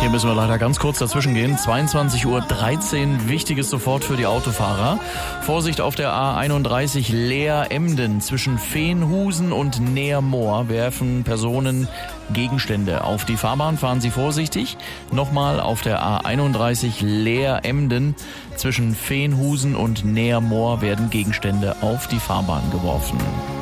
Hier müssen wir leider ganz kurz dazwischen gehen. 22:13 Uhr, wichtiges sofort für die Autofahrer. Vorsicht auf der A31 Leer-Emden. Zwischen Veenhusen und Neermoor werfen Personen Gegenstände auf die Fahrbahn. Fahren Sie vorsichtig. Nochmal auf der A31 Leer-Emden. Zwischen Veenhusen und Neermoor werden Gegenstände auf die Fahrbahn geworfen.